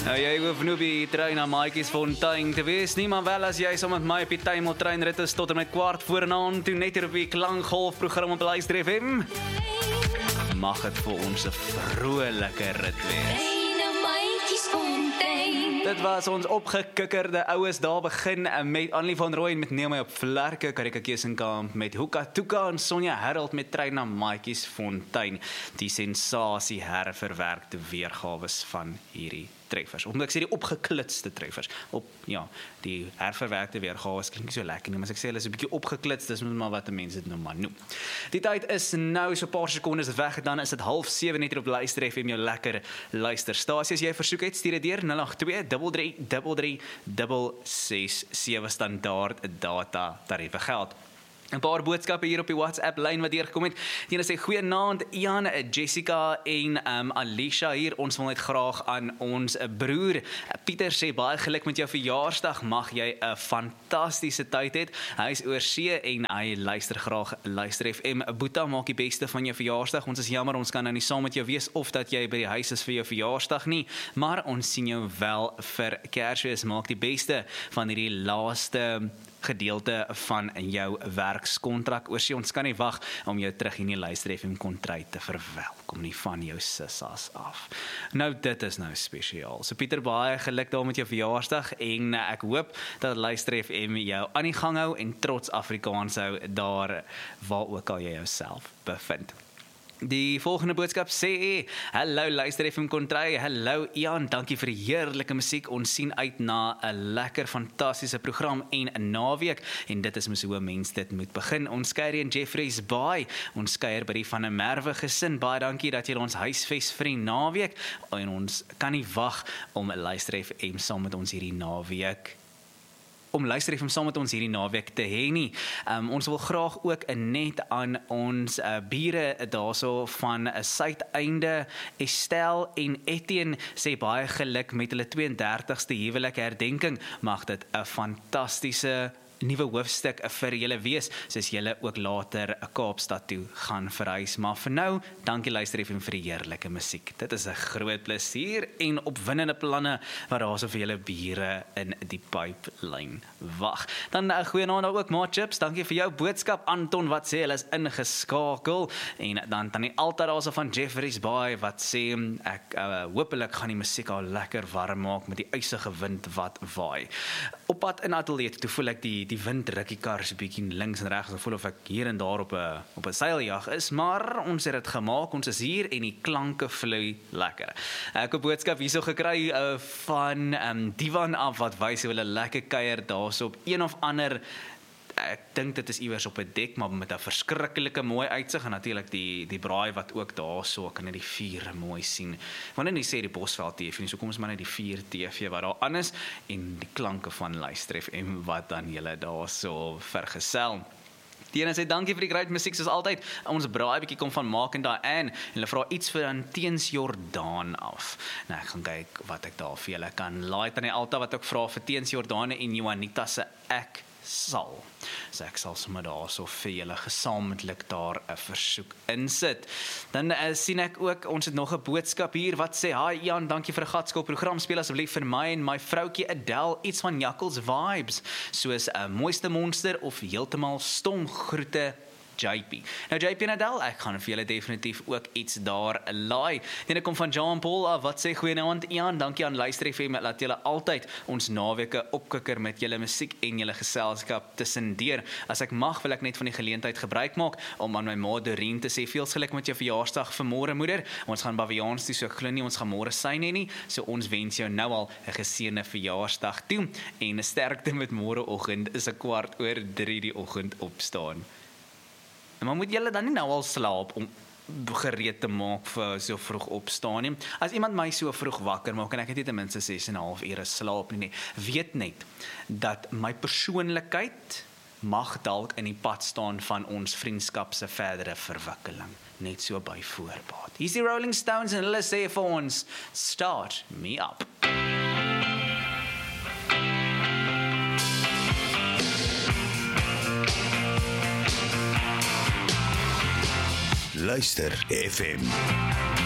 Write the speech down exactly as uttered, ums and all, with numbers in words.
Nou, jy hoef nou by trein na Maatjiesfontein te wees nie, maar wel as jy saam met my op die tuimeltreinrit is tot en met kwart voor in aand, toe net hier op die klankgolfprogram op Luister F M. Mag het vir ons 'n vrolike rit wees. Dit was ons opgekikkerde oues daar begin met Annelie van Rooyen met Neem my op vlerke, Karika Kesenkamp met Hoeka Toeka en Sonja Herald met Trein na Maatjiesfontein. Die sensasie herverwerkte weergawes van hierdie treffers. Omdat ek sê die opgeklitste treffers. Op, ja, die herverwerkte weergawes klink nie so lekker nie, maar as ek sê hulle is 'n bietjie opgeklits, dis maar wat 'n mens dit nou maar noem. Die tyd is nou so 'n paar sekondes weg, dan is dit half sewe net hier op Luister F M, jou lekker luisterstasie. As jy versoek het, stuur dit deur nul agt twee drie drie drie drie ses ses sewe standaard data tariewe geld. 'n Paar boodskappe hier op die WhatsApp-lyn wat deurgekom het. Die ene sê, goeienaand, Ian, Jessica en um, Alicia hier. Ons wil net graag aan ons broer Pieter sê, baie geluk met jou verjaarsdag. Mag jy 'n fantastiese tyd hê. Hy is oor see en hy luister graag Luister F M. Boeta, maak die beste van jou verjaarsdag. Ons is jammer, ons kan nou nie saam met jou wees of dat jy by die huis is vir jou verjaarsdag nie, maar ons sien jou wel vir Kersfees. Maak die beste van hierdie laaste gedeelte van jou werkskontrak. Oorsee, ons kan nie wag om jou terug in die Luister F M kontrak te verwelkom nie van jou sissas af. Nou, dit is nou spesiaal. So Pieter, baie geluk daar met jou verjaarsdag en ek hoop dat Luister F M jou aan die gang hou en trots Afrikaans hou daar waar ook al jy jouself bevind. Die volgende boodskap sê, hallo Luister F M Kontry, hallo Ian, dankie vir die heerlike musiek, ons sien uit na 'n lekker, fantastiese program en 'n naweek, en dit is mos hoe 'n mens dit moet begin. Ons kuier in Jeffreys Bay, ons kuier by die Van der Merwe gesin, baie dankie dat julle ons huisves vir die naweek, en ons kan nie wag om Luister F M saam met ons hierdie naweek om Luister F M saam met ons hierdie naweek te hê nie. Um, ons wil graag ook net aan ons uh, bure daarso van 'n uh, Suideinde, Estelle en Etienne sê baie geluk met hulle twee en dertigste huwelike herdenking. Mag dit 'n fantastiese nuwe hoofstuk vir julle wees, soos julle ook later 'n Kaapstad toe gaan verhuis. Maar vir nou, dankie Luister F M vir die heerlike musiek. Dit is 'n groot plesier en opwindende planne wat daar so vir julle bure in die pipeline wag. Dan 'n goeienaand ook, Ma Chips, dankie vir jou boodskap. Anton wat sê hulle is ingeskakel, en dan tannie Alta daarso van Jeffreys Bay wat sê ek uh, hopelik gaan die musiek al lekker warm maak met die ysige wind wat waai. Op pad in ateljee toe voel ek die die wind druk die kar so 'n bietjie links en regs, gevoel of ek hier en daar op 'n op 'n seiljag is, maar ons het dit gemaak, ons is hier en die klanke vloei lekker. Ek het 'n boodskap hierso gekry uh, van um, Divan af wat wys hoe hulle lekker kuier daarso op een of ander, ek dink dit is iewers op 'n dek, maar met 'n verskriklike mooi uitsig, en natuurlik die die braai wat ook daar so, kan net die vuur mooi sien. Want nie sê die Bosveld T V nie, so kom ons maar net die vier T V wat daar aan is, en die klanke van Luister F M wat dan julle daar so vergesel. Die ene sê, dankie vir die great musiek, soos altyd. Ons braai bietjie kom van Mark en Diane, en hulle vra iets vir dan teens Jordaan af. Nou, ek gaan kyk wat ek daar vir julle kan laai. Dan die Alta wat ek vra vir teens Jordaan en Juanita se ek sal. So ek sal sommer daar so vir julle gesamentlik daar 'n versoek insit. Dan uh, sien ek ook, ons het nog 'n boodskap hier wat sê, hi Jan, dankie vir 'n gatskop program, speel asseblief vir my en my vroutjie Adele iets van Jakkels vibes, soos 'n uh, mooiste monster of heeltemal stom, groete J P. Nou J P en Adele, ek gaan vir julle definitief ook iets daar laai. Dit kom van Jean Paul af, wat sê goeienaand Ian, dankie aan Luister F M, laat julle altyd ons naweke opkikker met julle musiek en julle geselskap tussendeur. As ek mag, wil ek net van die geleentheid gebruik maak om aan my ma Doreen te sê, veel geluk met jou verjaarsdag vanmôre moeder. Ons gaan Baviaans toe, so ek glo nie ons gaan môre sy nie nie. So ons wens jou nou al 'n geseënde verjaarsdag toe en 'n sterkte met môreoggend is 'n kwart oor drie die oggend opstaan. Maar moet julle dan nie nou al slaap om gereed te maak vir so vroeg opstaan nie? As iemand my so vroeg wakker maak en ek het nie ten minste ses en 'n half ure slaap nie, weet net dat my persoonlikheid mag dalk in die pad staan van ons vriendskap se verdere verwikkeling. Net so by voorbaat. Hier is die Rolling Stones en hulle sê vir ons, start me up. Luister F M.